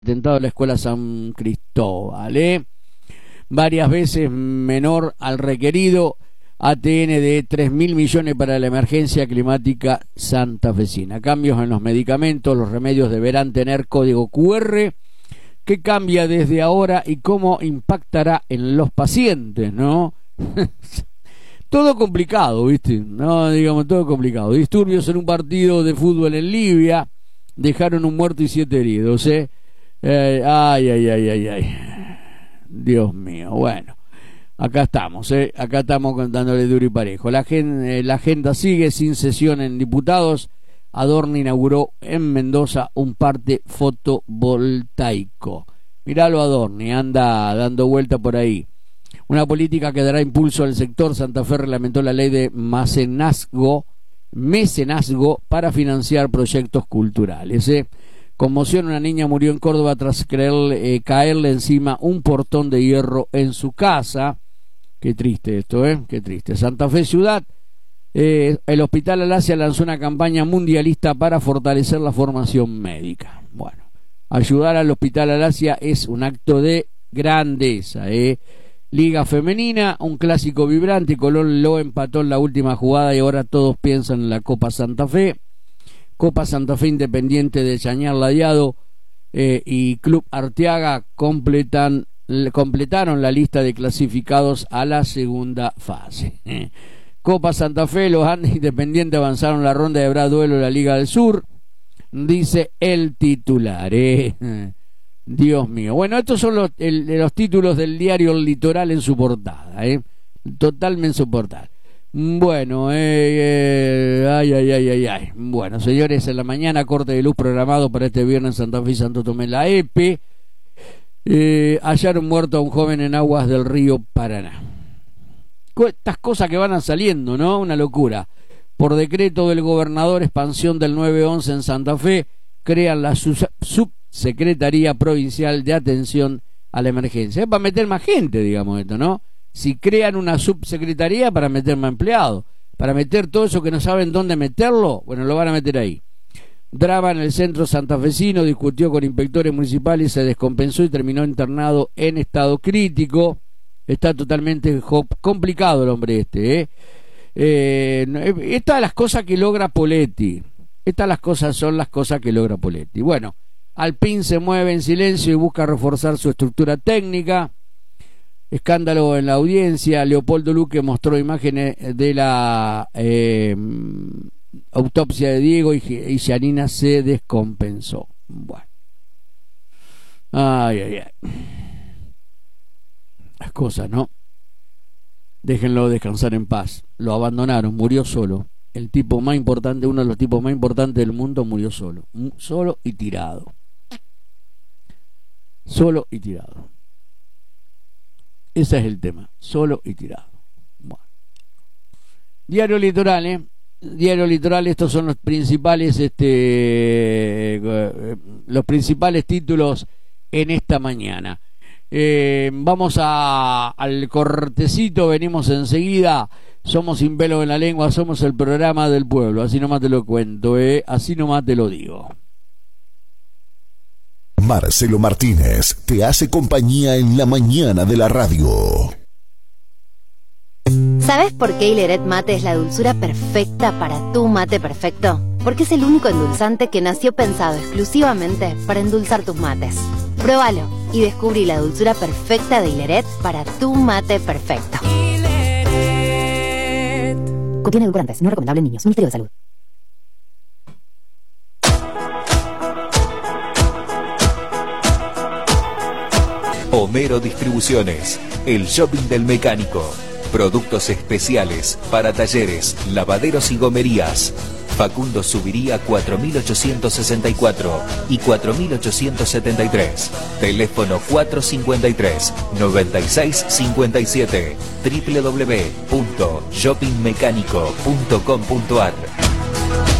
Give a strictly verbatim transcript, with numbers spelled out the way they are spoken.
atentado a la escuela San Cristóbal, ¿eh? Varias veces menor al requerido. A T N de tres mil millones para la emergencia climática santafesina. Cambios en los medicamentos, los remedios deberán tener código cu erre. ¿Qué cambia desde ahora y cómo impactará en los pacientes, no? Todo complicado, ¿viste? No, digamos, todo complicado. Disturbios en un partido de fútbol en Libia dejaron un muerto y siete heridos, ¿eh? eh ay, ay, ay, ay, ay. Dios mío, bueno. Acá estamos, ¿eh? Acá estamos contándole duro y parejo. La, agenda, la agenda sigue sin sesión en diputados. Adorni inauguró en Mendoza un parque fotovoltaico. Miralo Adorni, anda dando vuelta por ahí. Una política que dará impulso al sector. Santa Fe reglamentó la ley de mecenazgo, mecenazgo para financiar proyectos culturales, ¿eh? Conmoción, una niña murió en Córdoba tras creerle, eh, caerle encima un portón de hierro en su casa. Qué triste esto, ¿eh? Qué triste. Santa Fe Ciudad, eh, el Hospital Alasia lanzó una campaña mundialista para fortalecer la formación médica. Bueno, ayudar al Hospital Alasia es un acto de grandeza, ¿eh? Liga Femenina, un clásico vibrante. Colón lo empató en la última jugada y ahora todos piensan en la Copa Santa Fe. Copa Santa Fe Independiente de Chañar Ladeado eh, y Club Arteaga completan completaron la lista de clasificados a la segunda fase. Copa Santa Fe, los Andes Independiente avanzaron la ronda y habrá duelo en la Liga del Sur, dice el titular, ¿eh? Dios mío. Bueno, estos son los, el, los títulos del diario El Litoral en su portada, ¿eh? Totalmente en su portada. Bueno, eh, eh, ay, ay, ay, ay, ay. Bueno, señores, en la mañana corte de luz programado para este viernes en Santa Fe y Santo Tomé la E P E. Eh, hallaron muerto a un joven en aguas del río Paraná. Estas cosas que van saliendo, ¿no? Una locura. Por decreto del gobernador, expansión del nueve once en Santa Fe, crean la subsecretaría provincial de atención a la emergencia. Es para meter más gente, digamos esto, ¿no? Si crean una subsecretaría para meter más empleados, para meter todo eso que no saben dónde meterlo, bueno, lo van a meter ahí. Drama en el centro santafesino, discutió con inspectores municipales, se descompensó y terminó internado en estado crítico. Está totalmente complicado el hombre este, ¿eh? Eh, estas las cosas que logra Poletti. Estas las cosas son las cosas que logra Poletti. Bueno, Alpín se mueve en silencio y busca reforzar su estructura técnica. Escándalo en la audiencia. Leopoldo Luque mostró imágenes de la eh, autopsia de Diego y, y Yanina se descompensó. Bueno. Ay, ay, ay. Las cosas, ¿no? Déjenlo descansar en paz. Lo abandonaron, murió solo. El tipo más importante, uno de los tipos más importantes del mundo, murió solo. Solo y tirado. Solo y tirado. Ese es el tema. Solo y tirado. Bueno. Diario Litoral, ¿eh? Diario Litoral, estos son los principales, este, eh, los principales títulos en esta mañana. Eh, vamos a, al cortecito, venimos enseguida. Somos Sin Velo en la Lengua, somos el programa del pueblo. Así nomás te lo cuento, ¿eh? Así nomás te lo digo. Marcelo Martínez te hace compañía en la mañana de la radio. ¿Sabes por qué Hileret Mate es la dulzura perfecta para tu mate perfecto? Porque es el único endulzante que nació pensado exclusivamente para endulzar tus mates. Pruébalo y descubrí la dulzura perfecta de Hileret para tu mate perfecto. Hileret. Contiene edulcorantes, no recomendable en niños. Ministerio de Salud. Homero Distribuciones, el shopping del mecánico. Productos especiales para talleres, lavaderos y gomerías. Facundo Subiría cuatro mil ochocientos sesenta y cuatro y cuatro mil ochocientos setenta y tres. Teléfono cuatrocientos cincuenta y tres, noventa y seis cincuenta y siete. doble u doble u doble u punto shopping mecánico punto com punto a r.